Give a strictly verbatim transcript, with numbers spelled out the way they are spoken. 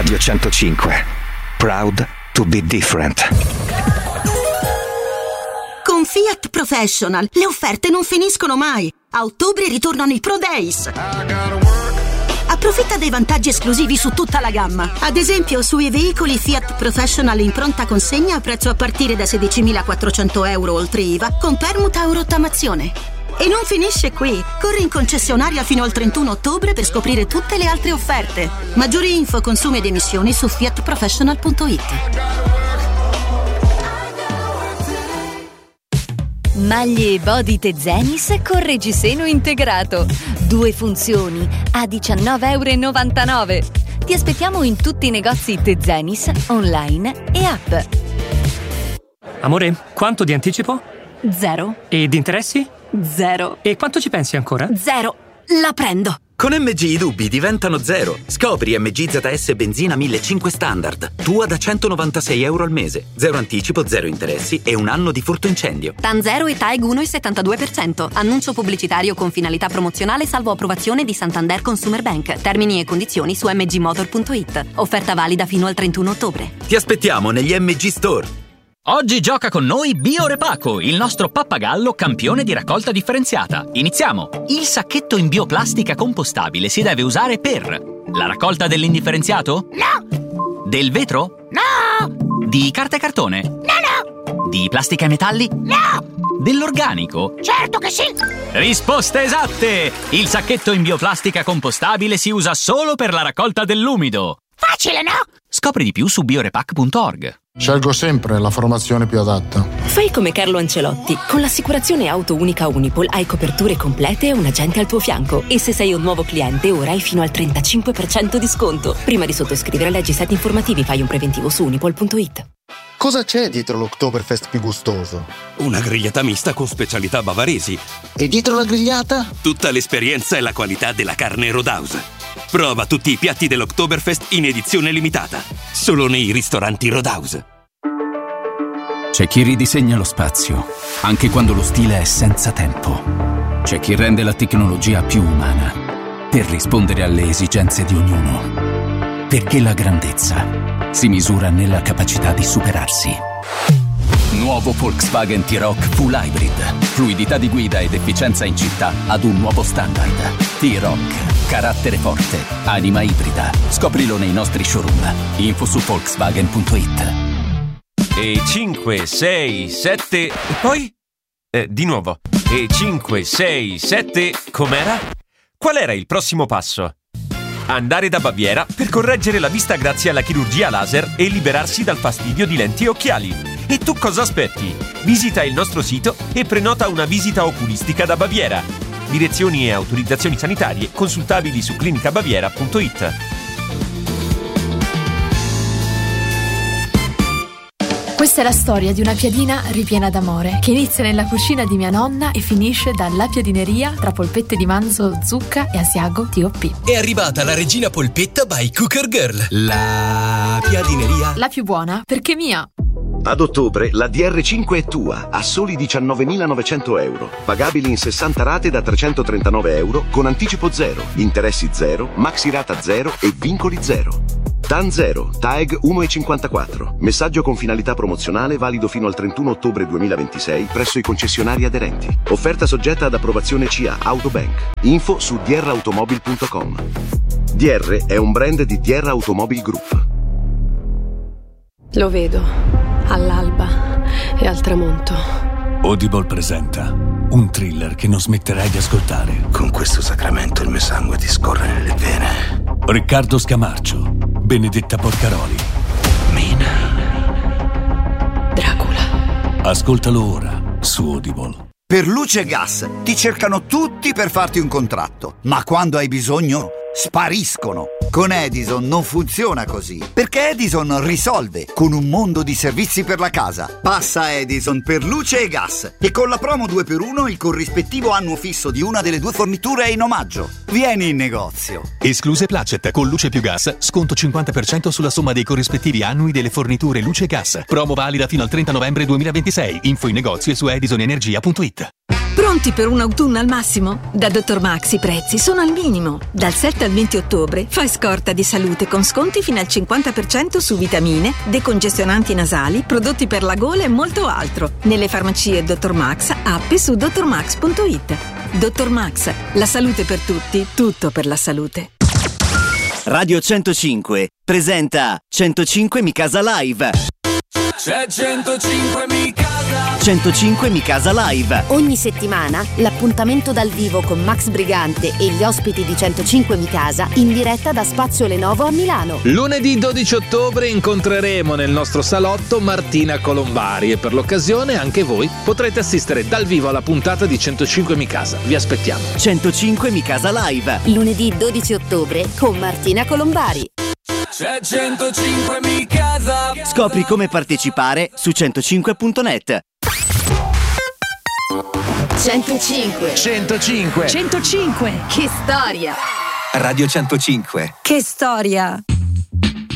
Radio centocinque. Proud to be different. Con Fiat Professional le offerte non finiscono mai. A ottobre ritornano i Pro Days. Approfitta dei vantaggi esclusivi su tutta la gamma. Ad esempio, sui veicoli Fiat Professional in pronta consegna a prezzo a partire da sedicimilaquattrocento euro oltre I V A con permuta o rottamazione. E non finisce qui. Corri in concessionaria fino al trentuno ottobre per scoprire tutte le altre offerte. Maggiori info, consumi ed emissioni su fiat professional punto it. Maglie Body Tezenis con reggiseno integrato. Due funzioni a diciannove e novantanove euro. Ti aspettiamo in tutti i negozi Tezenis, online e app. Amore, quanto di anticipo? Zero. E di interessi? Zero. E quanto ci pensi ancora? Zero. La prendo. Con M G i dubbi diventano zero. Scopri M G Z S benzina millecinquecento standard. Tua da centonovantasei euro al mese. Zero anticipo, zero interessi e un anno di furto incendio. TAN zero e TAEG uno virgola settantadue per cento. Annuncio pubblicitario con finalità promozionale salvo approvazione di Santander Consumer Bank. Termini e condizioni su m g motor punto it. Offerta valida fino al trentuno ottobre. Ti aspettiamo negli M G Store. Oggi gioca con noi Biorepaco, il nostro pappagallo campione di raccolta differenziata. Iniziamo! Il sacchetto in bioplastica compostabile si deve usare per la raccolta dell'indifferenziato? No! Del vetro? No! Di carta e cartone? No, no! Di plastica e metalli? No! Dell'organico? Certo che sì! Risposte esatte! Il sacchetto in bioplastica compostabile si usa solo per la raccolta dell'umido. Facile, no? Scopri di più su biorepac punto org. Scelgo sempre la formazione più adatta. Fai come Carlo Ancelotti. Con l'assicurazione auto unica Unipol hai coperture complete e un agente al tuo fianco. E se sei un nuovo cliente, ora hai fino al trentacinque per cento di sconto. Prima di sottoscrivere, leggi set informativi, fai un preventivo su unipol punto it. Cosa c'è dietro l'Oktoberfest più gustoso? Una grigliata mista con specialità bavaresi. E dietro la grigliata? Tutta l'esperienza e la qualità della carne Roadhouse. Prova tutti i piatti dell'Oktoberfest in edizione limitata. Solo nei ristoranti Roadhouse. C'è chi ridisegna lo spazio, anche quando lo stile è senza tempo. C'è chi rende la tecnologia più umana, per rispondere alle esigenze di ognuno. Perché la grandezza si misura nella capacità di superarsi. Nuovo Volkswagen T-Roc Full Hybrid. Fluidità di guida ed efficienza in città ad un nuovo standard. T-Roc. Carattere forte. Anima ibrida. Scoprilo nei nostri showroom. Info su volkswagen punto it. E cinque, sei, sette... E poi? Eh, di nuovo. E cinque, sei, sette... Com'era? Qual era il prossimo passo? Andare da Baviera per correggere la vista grazie alla chirurgia laser e liberarsi dal fastidio di lenti e occhiali. E tu cosa aspetti? Visita il nostro sito e prenota una visita oculistica da Baviera. Direzioni e autorizzazioni sanitarie consultabili su clinica baviera punto it. Questa è la storia di una piadina ripiena d'amore che inizia nella cucina di mia nonna e finisce dalla piadineria tra polpette di manzo, zucca e asiago T O P. È arrivata la regina polpetta by Cooker Girl. La piadineria. La più buona perché mia. Ad ottobre la D R cinque è tua a soli diciannovemilanovecento euro, pagabili in sessanta rate da trecentotrentanove euro con anticipo zero, interessi zero, maxi rata zero e vincoli zero. TAN zero, TAEG uno virgola cinquantaquattro. Messaggio con finalità promozionale valido fino al trentuno ottobre duemilaventisei presso i concessionari aderenti. Offerta soggetta ad approvazione C A Autobank. Info su d r automobil punto com. D R è un brand di D R Automobil Group. Lo vedo, all'alba e al tramonto. Audible presenta un thriller che non smetterai di ascoltare. Con questo sacramento il mio sangue ti scorre nelle vene. Riccardo Scamarcio, Benedetta Porcaroli. Mina. Dracula. Ascoltalo ora su Audible. Per luce e gas ti cercano tutti per farti un contratto, ma quando hai bisogno spariscono. Con Edison non funziona così, perché Edison risolve con un mondo di servizi per la casa. Passa Edison per luce e gas e con la promo due per uno il corrispettivo annuo fisso di una delle due forniture è in omaggio. Vieni in negozio. Escluse Placet con luce più gas, sconto cinquanta per cento sulla somma dei corrispettivi annui delle forniture luce e gas. Promo valida fino al trenta novembre duemilaventisei. Info in negozio e su edisonenergia punto it. Pronti per un autunno al massimo? Da Dottor Max i prezzi sono al minimo. Dal sette al venti ottobre fai scorta di salute con sconti fino al cinquanta per cento su vitamine, decongestionanti nasali, prodotti per la gola e molto altro. Nelle farmacie Dottor Max, app e su dottor max punto it. Dottor Max, la salute per tutti, tutto per la salute. Radio centocinque presenta centocinque Mi Casa Live. C'è centocinque Mi Casa. centocinque Mi Casa Live. Ogni settimana l'appuntamento dal vivo con Max Brigante e gli ospiti di centocinque Mi Casa in diretta da Spazio Lenovo a Milano. Lunedì dodici ottobre incontreremo nel nostro salotto Martina Colombari e per l'occasione anche voi potrete assistere dal vivo alla puntata di centocinque Mi Casa. Vi aspettiamo. centocinque Mi Casa Live. Lunedì dodici ottobre con Martina Colombari. C'è centocinque Mi Casa. Scopri come partecipare su centocinque punto net. centocinque centocinque centocinque. Che storia! Radio centocinque. Che storia!